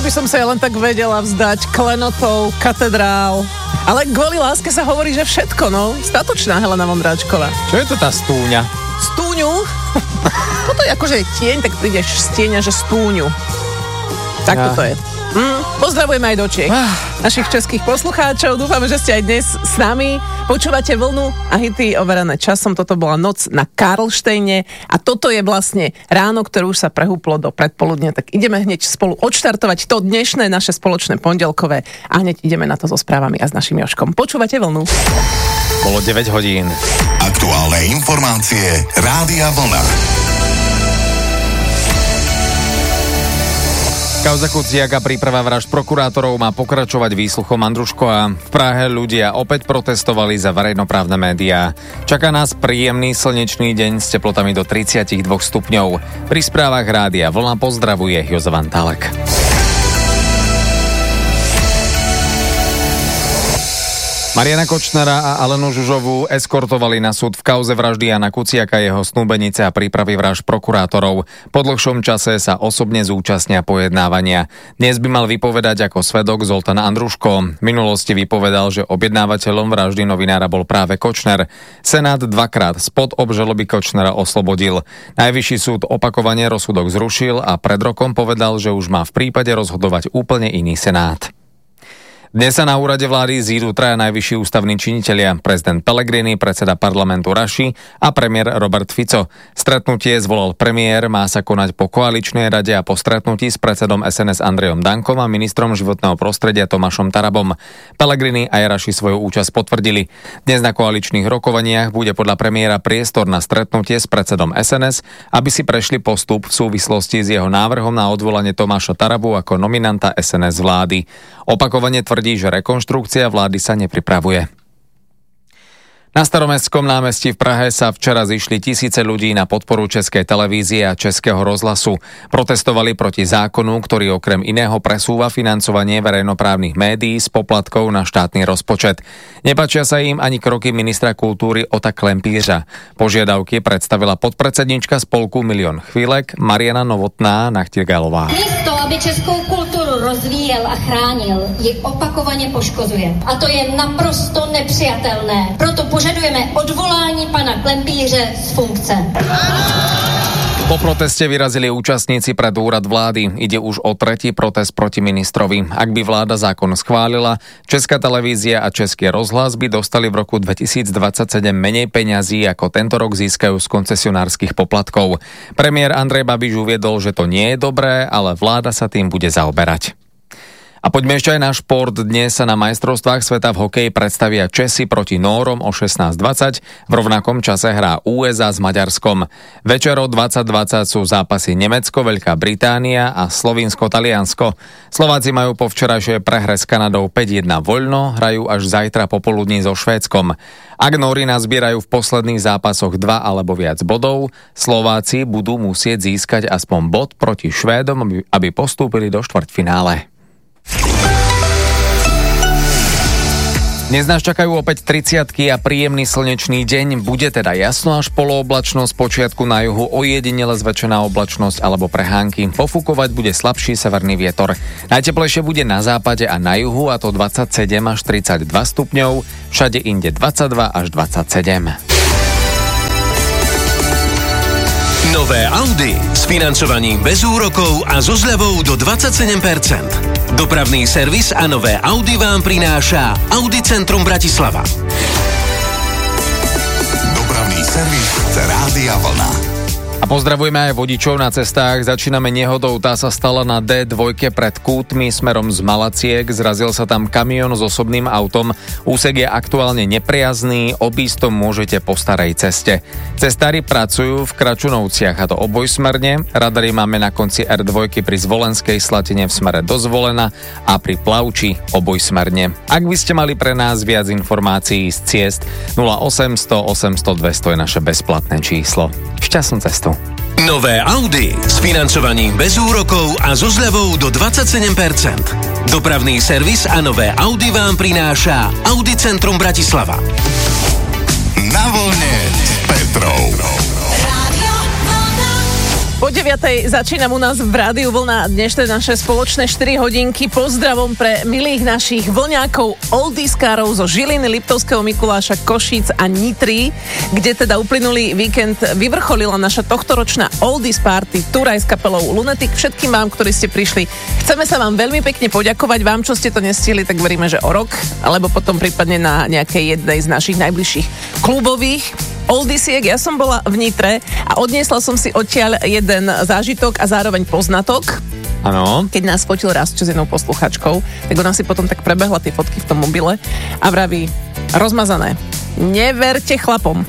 by som sa ja len tak vedela vzdať klenotov, katedrál. Ale kvôli láske sa hovorí, že všetko, no. Statočná Helena Vondráčková. Čo je to tá stúňa? Stúňu? Toto je akože tieň, tak prídeš z tieňa, že stúňu. Tak to je. Pozdravujeme aj do Čiech. Našich českých poslucháčov. Dúfame, že ste aj dnes s nami. Počúvate Vlnu a hity overené časom. Toto bola noc na Karlštejne a toto je vlastne ráno, ktoré už sa prehúplo do predpoludnia. Tak ideme hneď spolu odštartovať to dnešné naše spoločné pondelkové a hneď ideme na to so správami a s našim Jožkom. Počúvate Vlnu. Bolo 9 hodín. Aktuálne informácie Rádia Vlna. Kauza Kuciaka, príprava vražd prokurátorov má pokračovať výsluchom Andruškova. V Prahe ľudia opäť protestovali za verejnoprávne médiá. Čaká nás príjemný slnečný deň s teplotami do 32 stupňov. Pri správach Rádia Vlna pozdravuje Jozo Vantálek. Mariana Kočnera a Alenu Žužovú eskortovali na súd v kauze vraždy Jana Kuciaka, jeho snúbenice a prípravy vražd prokurátorov. Po dlhšom čase sa osobne zúčastnia pojednávania. Dnes by mal vypovedať ako svedok Zoltán Andruško. V minulosti vypovedal, že objednávateľom vraždy novinára bol práve Kočner. Senát dvakrát spod obžaloby Kočnera oslobodil. Najvyšší súd opakovane rozsudok zrušil a pred rokom povedal, že už má v prípade rozhodovať úplne iný senát. Dnes sa na úrade vlády zídu traja najvyšší ústavní činitelia, prezident Pellegrini, predseda parlamentu Raši a premiér Robert Fico. Stretnutie zvolal premiér, má sa konať po koaličnej rade a po stretnutí s predsedom SNS Andrejom Dankom a ministrom životného prostredia Tomášom Tarabom. Pellegrini aj Raši svoju účasť potvrdili. Dnes na koaličných rokovaniach bude podľa premiéra priestor na stretnutie s predsedom SNS, aby si prešli postup v súvislosti s jeho návrhom na odvolanie Tomáša Tarabu ako nominanta SNS vlády. Opakovane tvrdí, že rekonštrukcia vlády sa nepripravuje. Na Staromestskom námestí v Prahe sa včera zišli tisíce ľudí na podporu Českej televízie a Českého rozhlasu. Protestovali proti zákonu, ktorý okrem iného presúva financovanie verejnoprávnych médií z poplatkov na štátny rozpočet. Nepáčia sa im ani kroky ministra kultúry Ota Klempířa. Požiadavky predstavila podpredsednička spolku Milión chvílek Mariana Novotná Nachtigalová. Místo, aby českou kulturu rozvíjel a chránil, ji opakovaně poškozuje. A to je naprosto nepřijatelné. Proto požadujeme odvolání pana Klempíře z funkce. Po proteste vyrazili účastníci pred úrad vlády. Ide už o tretí protest proti ministrovi. Ak by vláda zákon schválila, Česká televízia a Český rozhlas by dostali v roku 2027 menej peňazí, ako tento rok získajú z koncesionárskych poplatkov. Premiér Andrej Babiš uviedol, že to nie je dobré, ale vláda sa tým bude zaoberať. A poďme ešte aj na šport. Dnes sa na majstrovstvách sveta v hokeji predstavia Česi proti Nórom o 16:20. V rovnakom čase hrá USA s Maďarskom. Večer o 20:20 sú zápasy Nemecko, Veľká Británia a Slovinsko-Taliansko. Slováci majú po včerajšej prehre s Kanadou 5:1 voľno, hrajú až zajtra popoludní so Švédskom. Ak Nóri nazbierajú v posledných zápasoch 2 alebo viac bodov, Slováci budú musieť získať aspoň bod proti Švédom, aby postúpili do štvrťfinále. Dnes nás čakajú opäť 30-ky a príjemný slnečný deň. Bude teda jasno až polooblačnosť, počiatku na juhu ojedinele zväčšená oblačnosť alebo prehánky. Pofúkovať bude slabší severný vietor. Najteplejšie bude na západe a na juhu, a to 27 až 32 stupňov, všade inde 22 až 27. Nové Audi s financovaním bez úrokov a so zľavou do 27%. Dopravný servis a nové Audi vám prináša Audi Centrum Bratislava. Dopravný servis Rádia Vlna. A pozdravujeme aj vodičov na cestách. Začíname nehodou, tá sa stala na D2 pred Kútmi smerom z Malaciek. Zrazil sa tam kamión s osobným autom. Úsek je aktuálne nepriazný, obísť to môžete po starej ceste. Cestári pracujú v Kračunovciach, a to obojsmerne. Radary máme na konci R2 pri Zvolenskej Slatine v smere do Zvolena a pri Plavči obojsmerne. Ak by ste mali pre nás viac informácií z ciest, 0800 800 200 je naše bezplatné číslo. Šťastnú cestu. Nové Audi s financovaním bez úrokov a so zľavou do 27%. Dopravný servis a nové Audi vám prináša Audi Centrum Bratislava. Na vlne s Petrou. Po 9:00 začínam u nás v Rádiu Vlna dnešné naše spoločné 4 hodinky. Pozdravom pre milých našich vlňákov, oldieskárov zo Žiliny, Liptovského Mikuláša, Košíc a Nitry, kde teda uplynulý víkend vyvrcholila naša tohtoročná oldies party Turaj s kapelou Lunatic. Všetkým vám, ktorí ste prišli, chceme sa vám veľmi pekne poďakovať. Vám, čo ste to nestihli, tak veríme, že o rok, alebo potom prípadne na nejakej jednej z našich najbližších klubových oldiesiek. Ja som bola v Nitre a odniesla som si odtiaľ jeden zážitok a zároveň poznatok. Áno. Keď nás fotil Rastčo s jednou posluchačkou, tak ona si potom tak prebehla tie fotky v tom mobile a vraví, rozmazané. Neverte chlapom.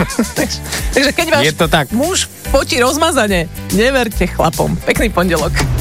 Takže keď váš muž fotí rozmazane, neverte chlapom. Pekný pondelok.